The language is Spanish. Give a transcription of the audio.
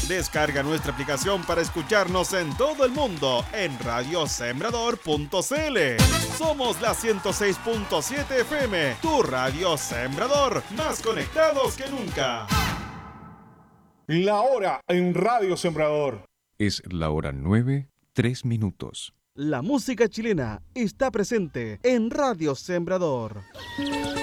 Descarga nuestra aplicación para escucharnos en todo el mundo en radiosembrador.cl. Somos la 106.7 FM, tu radio Sembrador, más conectados que nunca. La hora en Radio Sembrador. Es la hora 9:03. La música chilena está presente en Radio Sembrador.